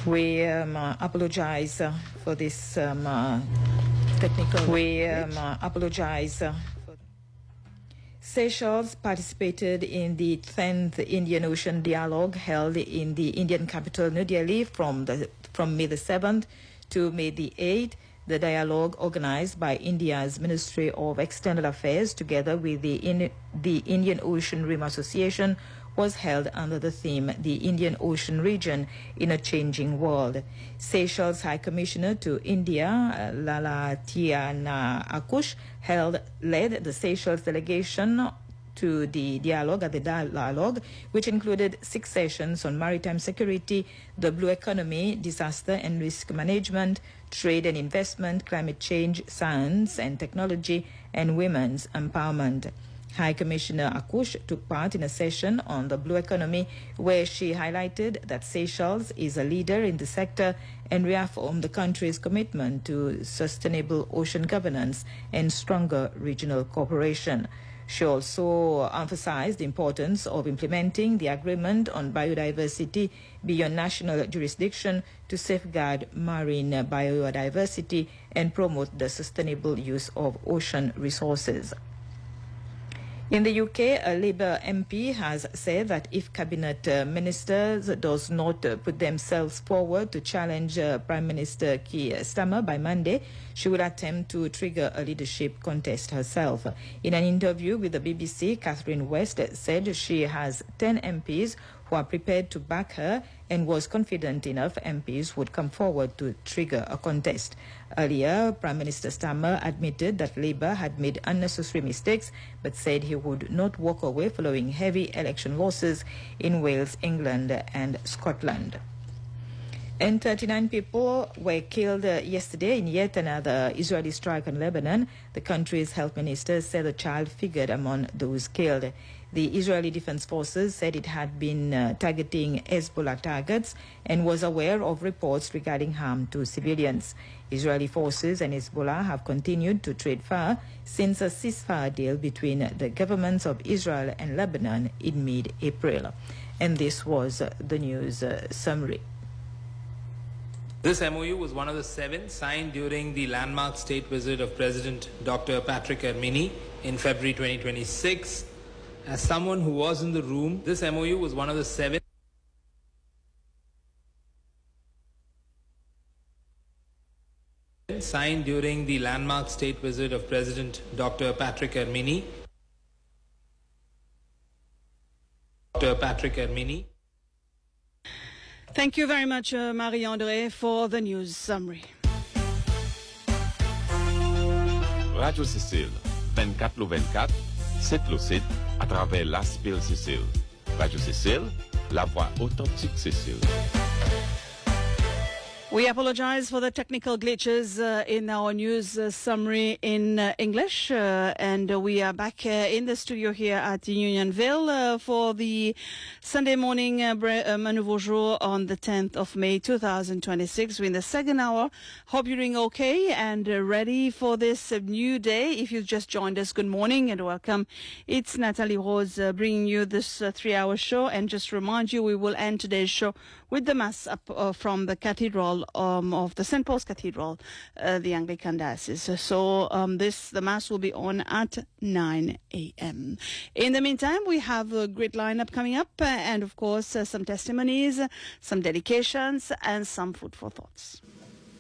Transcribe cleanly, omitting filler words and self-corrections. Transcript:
We apologize for this technical. We apologize. Seychelles participated in the 10th Indian Ocean Dialogue held in the Indian capital New Delhi from May the 7th to May the 8th. The dialogue, organized by India's Ministry of External Affairs together with the Indian Ocean Rim Association, was held under the theme The Indian Ocean Region in a Changing World. Seychelles High Commissioner to India, Lalatiana Akush, led the Seychelles delegation to the dialogue, which included 6 sessions on maritime security, the blue economy, disaster and risk management, trade and investment, climate change, science and technology, and women's empowerment. High Commissioner Akush took part in a session on the blue economy where she highlighted that Seychelles is a leader in the sector and reaffirmed the country's commitment to sustainable ocean governance and stronger regional cooperation. She also emphasized the importance of implementing the agreement on biodiversity beyond national jurisdiction to safeguard marine biodiversity and promote the sustainable use of ocean resources. In the UK, a Labour MP has said that if cabinet ministers does not put themselves forward to challenge Prime Minister Keir Starmer by Monday, she will attempt to trigger a leadership contest herself. In an interview with the BBC, Catherine West said she has 10 MPs who are prepared to back her and was confident enough MPs would come forward to trigger a contest. Earlier, Prime Minister Starmer admitted that Labour had made unnecessary mistakes but said he would not walk away following heavy election losses in Wales, England and Scotland. And 39 people were killed yesterday in yet another Israeli strike on Lebanon. The country's health minister said a child figured among those killed. The Israeli Defense Forces said it had been targeting Hezbollah targets and was aware of reports regarding harm to civilians. Israeli forces and Hezbollah have continued to trade fire since a ceasefire deal between the governments of Israel and Lebanon in mid-April. And this was the news summary. This MOU was one of the 7 signed during the landmark state visit of President Dr. Patrick Hermini in February 2026. As someone who was in the room, this MOU was one of the 7 signed during the landmark state visit of President Dr. Patrick Hermini. Thank you very much, Marie-André, for the news summary. Radio Cécile, 24/24, 7/7, à travers l'Aspil Cécile. Radio Cécile, la voix authentique Cécile. We apologize for the technical glitches in our news summary in English, and we are back in the studio here at Unionville for the Sunday morning Nouveau Jour on the 10th of May 2026. We're in the second hour. Hope you're doing okay and ready for this new day. If you've just joined us, good morning and welcome. It's Nathalie Rose bringing you this 3-hour show, and just remind you we will end today's show with the Mass up from the Cathedral of the St. Paul's Cathedral, the Anglican Diocese. So the Mass will be on at 9 a.m. In the meantime, we have a great lineup coming up, and of course some testimonies, some dedications, and some food for thoughts.